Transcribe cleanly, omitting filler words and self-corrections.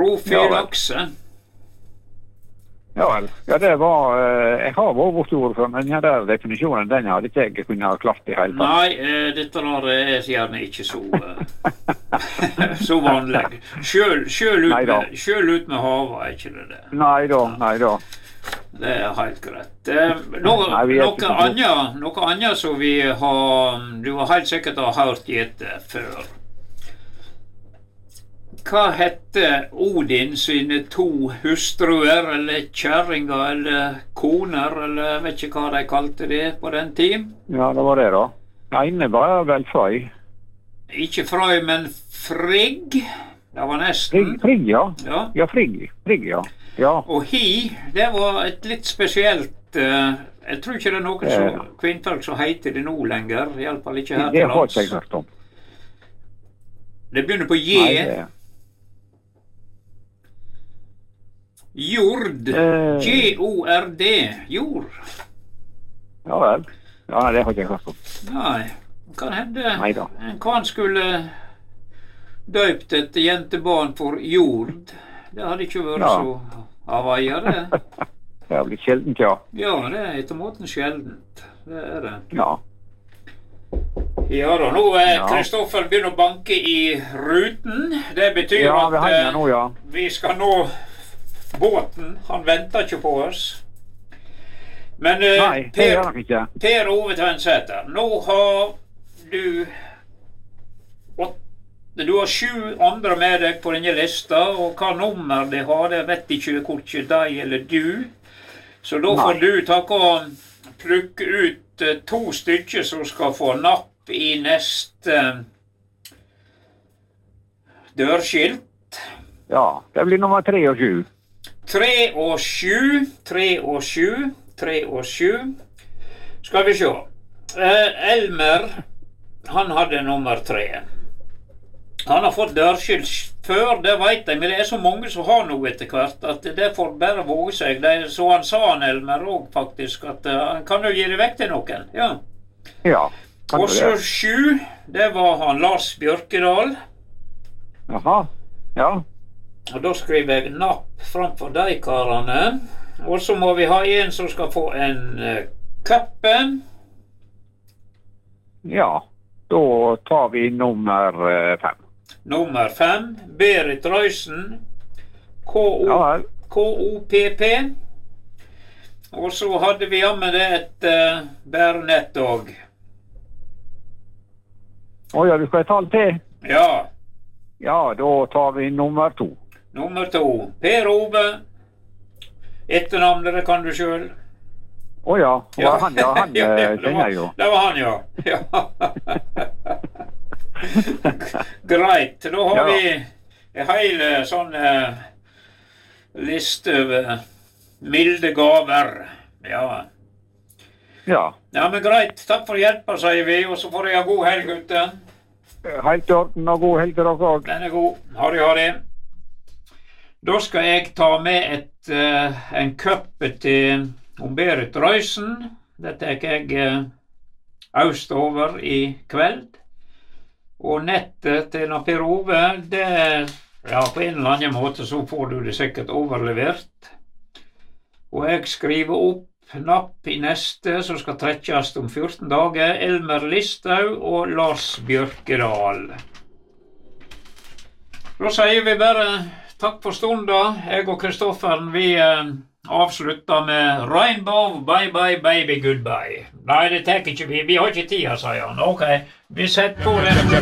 Profylakse. Ja vel. Ja, det var jeg har vært borti ordet før, men den der definisjonen, den hadde ikke jeg kunnet klart i hele tatt. Nei, dette der er gjerne ikke så så vanlig. Sjøl ut med havet er ikke det. Nei da. Det er helt greit. Noe annet som vi har, du har helt sikkert hørt gjette før. Hva hette Odin sine 2 hustruer, eller kjerringer, eller koner, eller vet ikke hva de kalte det på den tiden? Ja, det var det da. Ene var vel Frøy. Ikke Frøy, men Frigg. Det var nesten. Frigg, ja. Ja, Frigg, ja. Ja. Og det var et litt spesielt, jeg tror ikke det er noen kvinnfolk som heter det nå lenger, i alle fall ikke her til lands. Det har ikke jeg hørt om. Det begynner på J. Nei, Jord. J-O-R-D. Jord. Ja vel. Ja, det har ikke jeg hørt om. Nei, kan hende en kvann skulle døpt et jentebarn for Jord. Det hadde ikke vært så avaia, det. Det har blitt sjeldent, ja. Ja, det er etter måten sjeldent. Det er det. Ja. Ja da, nå Kristoffer begynner å banke i ruten. Det betyr at vi skal nå båten. Han venter ikke på oss. Men nei, det gjør han ikke. Per Ove Tvennsæter, nå har du 7 andre med deg på denne lista, og hva nummer de har, det vet ikke hvorfor deg eller du. Så da får du takke og plukke ut 2 stykker som skal få napp i neste dørskilt. Ja, det blir nummer 3 og 7. 3 og 7, 3 og 7, 3 og 7. Skal vi se. Elmer, han hadde nummer 3. Han har fått dørskilt før, det vet jeg, men det er så mange som har noe etter hvert, at det får bare våge seg. Så han sa han, Elmer, også faktisk, at han kan jo gi det vekk til noen. Ja. Og så 7, det var han Lars Bjørkedal. Jaha, ja. Og da skriver jeg napp framfor de karene. Og så må vi ha en som skal få en kappe. Ja, da tar vi nummer 5. Nummer 5, Berit Røysen, K-O-P-P. Og så hadde vi med det et bærenett også. Ja, du skal ha tall til? Ja. Ja, da tar vi nummer 2. Nummer 2, Per Ove. Etternavnet det kan du selv. Ja, han kjenner jo. Det var han, ja. Greit, da har vi en hel sånn liste over milde gaver. Ja, men greit. Takk for hjelpa, sier vi, og så får jeg ha god helg, gutten. Helt i orden, og god helg til dere også. Den er god. Ha det. Da skal jeg ta med en køppe til Berit Røysen. Det tar jeg østover i kveld. Og nettet til Per Ove, det på en eller annen måte så får du det sikkert overlevert. Og jeg skriver opp napp i neste, som skal trekkes om 14 dager, Elmer Listhaug og Lars Bjørkedal. Da sier vi bare takk for stunden. Jeg og Kristoffer, vi avslutter med Rainbow, bye bye baby, goodbye. Nei, det tar ikke vi har ikke tid, sier han. Ok, vi setter på det.